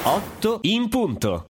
8 in punto.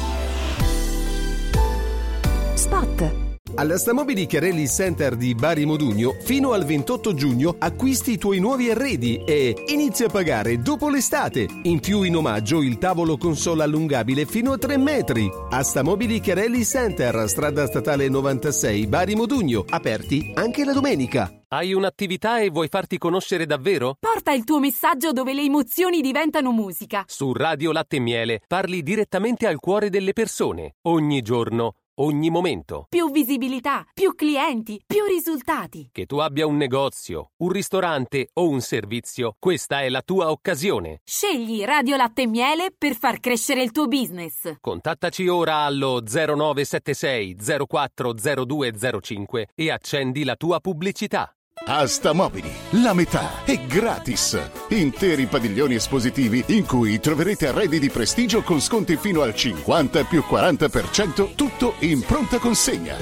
Spot. Alla Stamobili Chiarelli Center di Bari Modugno, fino al 28 giugno acquisti i tuoi nuovi arredi e inizia a pagare dopo l'estate. In più, in omaggio, il tavolo console allungabile fino a 3 metri. A Stamobili Chiarelli Center, strada statale 96, Bari Modugno, aperti anche la domenica. Hai un'attività e vuoi farti conoscere davvero? Porta il tuo messaggio dove le emozioni diventano musica. Su Radio Latte e Miele parli direttamente al cuore delle persone, ogni giorno, ogni momento. Più visibilità, più clienti, più risultati. Che tu abbia un negozio, un ristorante o un servizio, questa è la tua occasione. Scegli Radio Latte e Miele per far crescere il tuo business. Contattaci ora allo 0976 040205 e accendi la tua pubblicità. A Stamobili, la metà è gratis. Interi padiglioni espositivi in cui troverete arredi di prestigio con sconti fino al 50 più 40%, tutto in pronta consegna.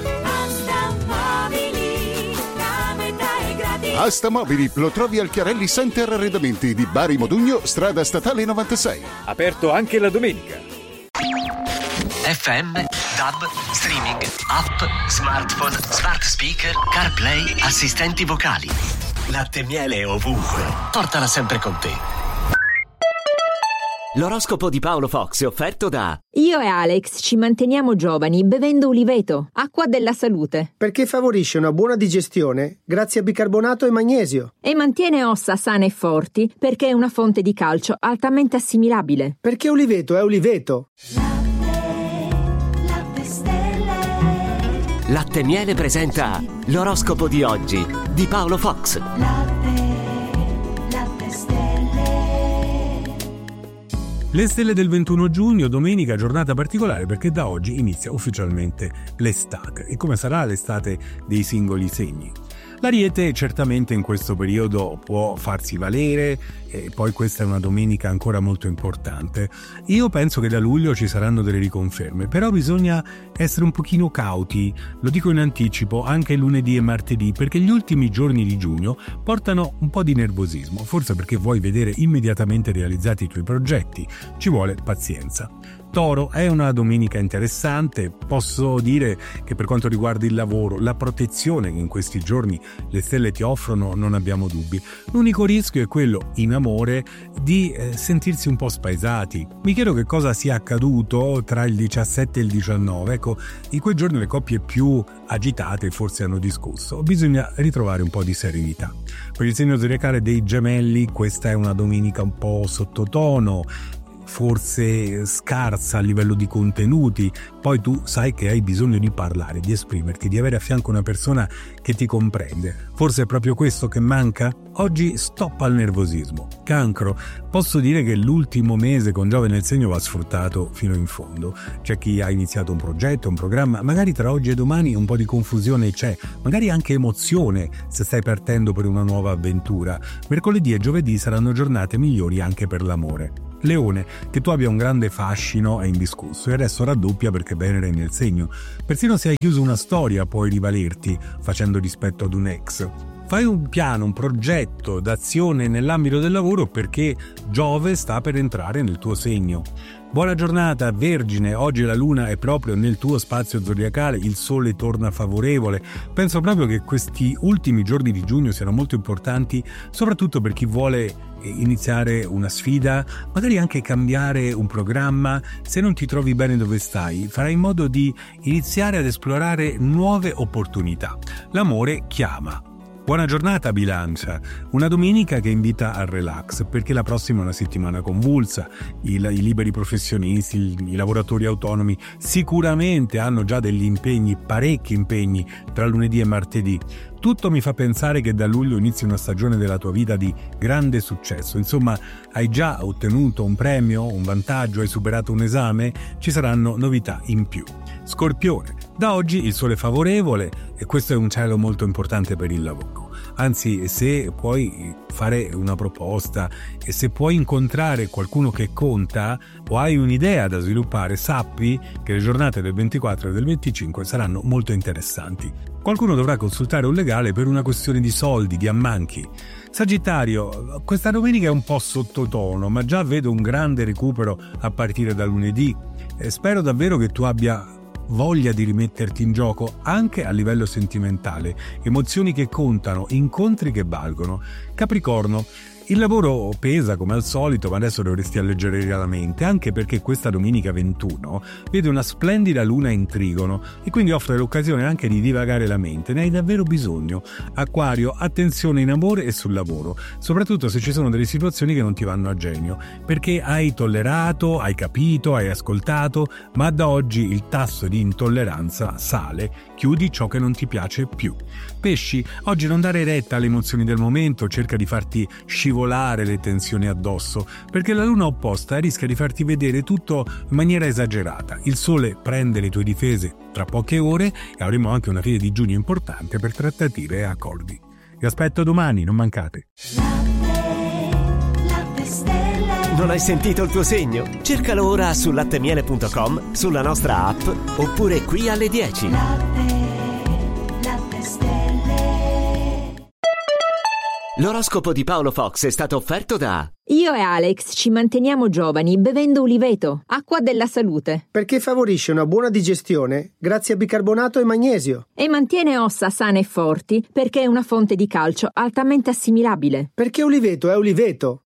A Stamobili lo trovi al Chiarelli Center Arredamenti di Bari Modugno, strada statale 96. Aperto anche la domenica. FM, DAB, streaming, app, smartphone, smart speaker, CarPlay, assistenti vocali. Latte e Miele ovunque. Portala sempre con te. L'oroscopo di Paolo Fox è offerto da... Io e Alex ci manteniamo giovani bevendo Uliveto, acqua della salute. Perché favorisce una buona digestione grazie a bicarbonato e magnesio. E mantiene ossa sane e forti perché è una fonte di calcio altamente assimilabile. Perché Uliveto è Uliveto. Latte e Miele presenta l'oroscopo di oggi di Paolo Fox. Le stelle del 21 giugno, domenica, giornata particolare perché da oggi inizia ufficialmente l'estate. E come sarà l'estate dei singoli segni? L'Ariete certamente in questo periodo può farsi valere e poi questa è una domenica ancora molto importante. Io penso che da luglio ci saranno delle riconferme, però bisogna essere un pochino cauti, lo dico in anticipo, anche lunedì e martedì, perché gli ultimi giorni di giugno portano un po' di nervosismo, forse perché vuoi vedere immediatamente realizzati i tuoi progetti, ci vuole pazienza. Toro, è una domenica interessante, posso dire che per quanto riguarda il lavoro, la protezione che in questi giorni le stelle ti offrono non abbiamo dubbi. L'unico rischio è quello, in amore, di sentirsi un po' spaesati. Mi chiedo che cosa sia accaduto tra il 17 e il 19, ecco, in quei giorni le coppie più agitate forse hanno discusso, bisogna ritrovare un po' di serenità. Per il segno zodiacale dei Gemelli, questa è una domenica un po' sottotono, forse scarsa a livello di contenuti, poi tu sai che hai bisogno di parlare, di esprimerti, di avere a fianco una persona che ti comprende. Forse è proprio questo che manca? Oggi stop al nervosismo. Cancro, posso dire che l'ultimo mese con Giove nel segno va sfruttato fino in fondo. C'è chi ha iniziato un progetto, un programma, magari tra oggi e domani un po' di confusione c'è, magari anche emozione se stai partendo per una nuova avventura. Mercoledì e giovedì saranno giornate migliori anche per l'amore. Leone, che tu abbia un grande fascino è indiscusso e adesso raddoppia perché Venere è nel segno. Persino se hai chiuso una storia puoi rivalerti facendo dispetto ad un ex. Fai un piano, un progetto d'azione nell'ambito del lavoro perché Giove sta per entrare nel tuo segno. Buona giornata Vergine, oggi la luna è proprio nel tuo spazio zodiacale, il sole torna favorevole. Penso proprio che questi ultimi giorni di giugno siano molto importanti, soprattutto per chi vuole iniziare una sfida, magari anche cambiare un programma. Se non ti trovi bene dove stai, farai in modo di iniziare ad esplorare nuove opportunità. L'amore chiama. Buona giornata Bilancia, una domenica che invita al relax perché la prossima è una settimana convulsa, i liberi professionisti, i lavoratori autonomi sicuramente hanno già degli impegni, parecchi impegni tra lunedì e martedì. Tutto mi fa pensare che da luglio inizi una stagione della tua vita di grande successo, insomma hai già ottenuto un premio, un vantaggio, hai superato un esame, ci saranno novità in più. Scorpione, da oggi il sole è favorevole e questo è un cielo molto importante per il lavoro. Anzi, se puoi fare una proposta e se puoi incontrare qualcuno che conta o hai un'idea da sviluppare, sappi che le giornate del 24 e del 25 saranno molto interessanti. Qualcuno dovrà consultare un legale per una questione di soldi, di ammanchi. Sagittario, questa domenica è un po' sottotono, ma già vedo un grande recupero a partire da lunedì. Spero davvero che tu abbia voglia di rimetterti in gioco anche a livello sentimentale, emozioni che contano, incontri che valgono. Capricorno, il lavoro pesa come al solito, ma adesso dovresti alleggerire la mente, anche perché questa domenica 21 vede una splendida luna in trigono e quindi offre l'occasione anche di divagare la mente. Ne hai davvero bisogno. Acquario, attenzione in amore e sul lavoro, soprattutto se ci sono delle situazioni che non ti vanno a genio, perché hai tollerato, hai capito, hai ascoltato, ma da oggi il tasso di intolleranza sale. Chiudi ciò che non ti piace più. Pesci, oggi non dare retta alle emozioni del momento, cerca di farti scivolare le tensioni addosso, perché la luna opposta rischia di farti vedere tutto in maniera esagerata. Il sole prende le tue difese tra poche ore e avremo anche una fine di giugno importante per trattative e accordi. Vi aspetto domani, non mancate. Non hai sentito il tuo segno? Cercalo ora su lattemiele.com, sulla nostra app oppure qui alle 10. L'oroscopo di Paolo Fox è stato offerto da... Io e Alex ci manteniamo giovani bevendo Uliveto, acqua della salute. Perché favorisce una buona digestione grazie a bicarbonato e magnesio. E mantiene ossa sane e forti perché è una fonte di calcio altamente assimilabile. Perché Uliveto è Uliveto.